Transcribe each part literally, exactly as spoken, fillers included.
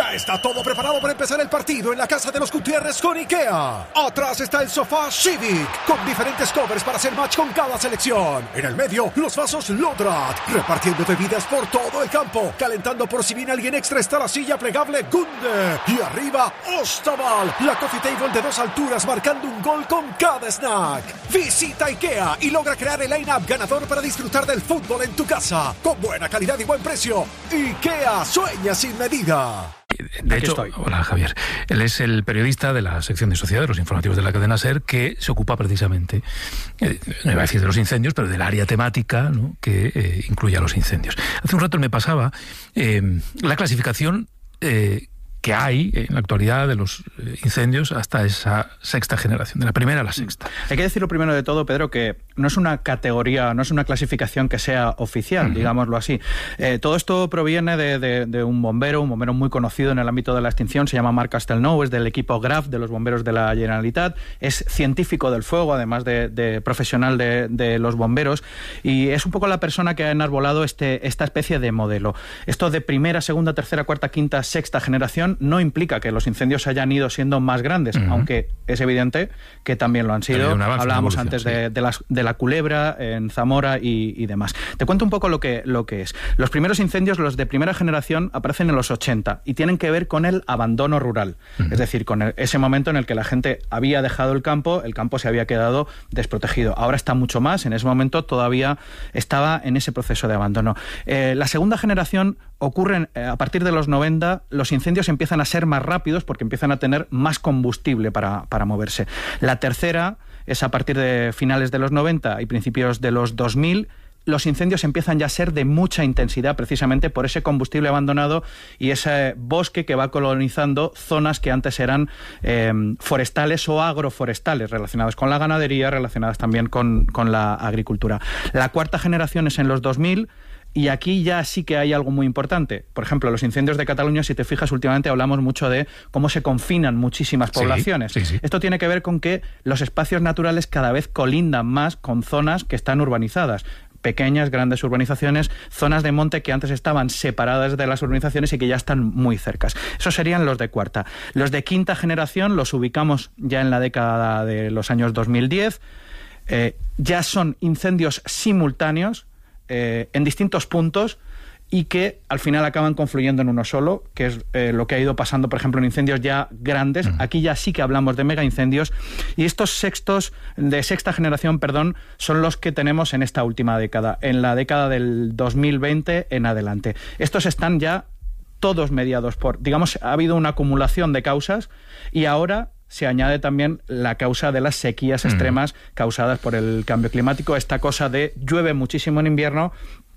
Ya está todo preparado para empezar el partido en la casa de los Gutiérrez con IKEA. Atrás está el sofá Civic, con diferentes covers para hacer match con cada selección. En el medio, los vasos Lodrat, repartiendo bebidas por todo el campo. Calentando por si viene alguien extra está la silla plegable Gunde. Y arriba, Ostaval, la coffee table de dos alturas marcando un gol con cada snack. Visita IKEA y logra crear el line-up ganador para disfrutar del fútbol en tu casa. Con buena calidad y buen precio. IKEA, sueña sin medida. De hecho, hola Javier, él es el periodista de la sección de sociedad de los informativos de la cadena SER que se ocupa precisamente, eh, no iba a decir de los incendios, pero del área temática, ¿no?, que eh, incluye a los incendios. Hace un rato me pasaba eh, la clasificación eh, que hay en la actualidad de los incendios hasta esa sexta generación, de la primera a la sexta. Hay que decirlo primero de todo, Pedro, que no es una categoría, no es una clasificación que sea oficial, uh-huh. digámoslo así. Eh, todo esto proviene de, de, de un bombero, un bombero muy conocido en el ámbito de la extinción, se llama Marc Castelnau, es del equipo Graf de los bomberos de la Generalitat, es científico del fuego, además de, de profesional de, de los bomberos, y es un poco la persona que ha enarbolado este, esta especie de modelo. Esto de primera, segunda, tercera, cuarta, quinta, sexta generación no implica que los incendios hayan ido siendo más grandes, uh-huh. aunque es evidente que también lo han sido. Avance, Hablábamos antes de, sí. de, las, de la Culebra en Zamora y, y demás. Te cuento un poco lo que, lo que es. Los primeros incendios, los de primera generación, aparecen en los ochenta y tienen que ver con el abandono rural. Uh-huh. Es decir, con el, ese momento en el que la gente había dejado el campo, el campo se había quedado desprotegido. Ahora está mucho más, en ese momento todavía estaba en ese proceso de abandono. Eh, la segunda generación ocurren eh, a partir de los noventa, los incendios empiezan a ser más rápidos porque empiezan a tener más combustible para, para moverse. La tercera es a partir de finales de los noventa y principios de los dos mil. Los incendios empiezan ya a ser de mucha intensidad precisamente por ese combustible abandonado y ese bosque que va colonizando zonas que antes eran eh, forestales o agroforestales, relacionadas con la ganadería, relacionadas también con, con la agricultura. La cuarta generación es en los dos mil. Y aquí ya sí que hay algo muy importante. Por ejemplo, los incendios de Cataluña, si te fijas, últimamente hablamos mucho de cómo se confinan muchísimas poblaciones. Sí, sí, sí. Esto tiene que ver con que los espacios naturales cada vez colindan más con zonas que están urbanizadas. Pequeñas, grandes urbanizaciones, zonas de monte que antes estaban separadas de las urbanizaciones y que ya están muy cercas. Esos serían los de cuarta. Los de quinta generación los ubicamos ya en la década de los años dos mil diez. Eh, ya son incendios simultáneos, Eh, en distintos puntos y que al final acaban confluyendo en uno solo, que es eh, lo que ha ido pasando, por ejemplo, en incendios ya grandes. Uh-huh. Aquí ya sí que hablamos de mega incendios y estos sextos, de sexta generación, perdón, son los que tenemos en esta última década, en la década del dos mil veinte en adelante. Estos están ya todos mediados por, digamos, ha habido una acumulación de causas y ahora se añade también la causa de las sequías extremas mm. causadas por el cambio climático, esta cosa de llueve muchísimo en invierno,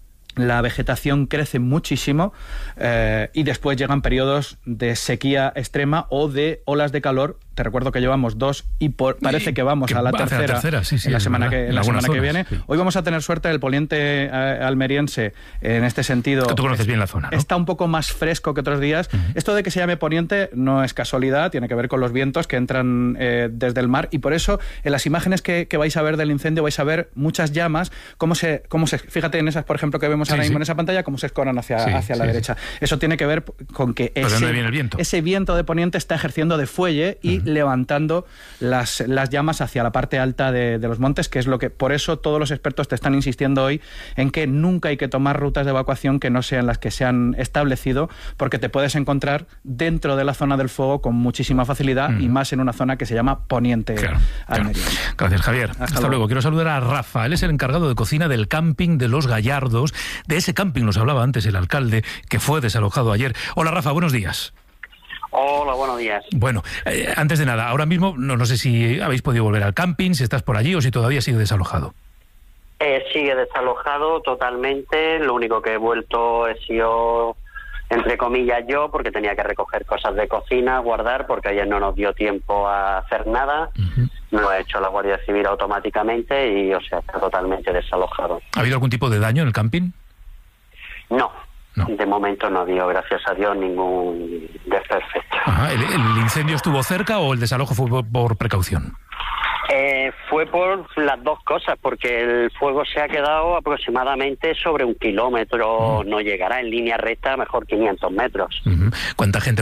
la vegetación crece muchísimo eh, y después llegan periodos de sequía extrema o de olas de calor. Te recuerdo que llevamos dos y por, parece que vamos que a la tercera, la tercera sí, sí, en la semana, que, en la semana zonas, que viene. Sí. Hoy vamos a tener suerte, el poniente eh, almeriense en este sentido. Que tú conoces bien la zona, ¿no? Está un poco más fresco que otros días. Uh-huh. Esto de que se llame poniente no es casualidad, tiene que ver con los vientos que entran eh, desde el mar y por eso en las imágenes que, que vais a ver del incendio vais a ver muchas llamas, cómo se, cómo se fíjate en esas, por ejemplo, que vemos sí, ahora mismo sí. en esa pantalla, cómo se escoran hacia, sí, hacia sí, la sí. derecha. Eso tiene que ver con que ese, viene el viento? ese viento de poniente está ejerciendo de fuelle y uh-huh. levantando Las, las llamas hacia la parte alta de, de los montes, que es lo que, por eso todos los expertos te están insistiendo hoy en que nunca hay que tomar rutas de evacuación que no sean las que se han establecido, porque te puedes encontrar dentro de la zona del fuego con muchísima facilidad mm. y más en una zona que se llama Poniente claro, Almería. Claro. Gracias, Javier. Hasta, Hasta luego. luego. Quiero saludar a Rafa, él es el encargado de cocina del camping de Los Gallardos. De ese camping nos hablaba antes el alcalde, que fue desalojado ayer. Hola, Rafa, buenos días. Hola, buenos días. Bueno, eh, antes de nada, ahora mismo no, no sé si habéis podido volver al camping, si estás por allí o si todavía sigue desalojado. Eh, sigue desalojado totalmente, lo único que he vuelto he sido, entre comillas, yo, porque tenía que recoger cosas de cocina, guardar, porque ayer no nos dio tiempo a hacer nada, uh-huh. no ha hecho la Guardia Civil automáticamente y, o sea, está totalmente desalojado. ¿Ha habido algún tipo de daño en el camping? No. No. De momento no dio, gracias a Dios, ningún desperfecto. Ajá. ¿El, ¿El incendio estuvo cerca o el desalojo fue por, por precaución? Eh, fue por las dos cosas, porque el fuego se ha quedado aproximadamente sobre un kilómetro, uh-huh. no llegará en línea recta, mejor quinientos metros. Uh-huh. ¿Cuánta gente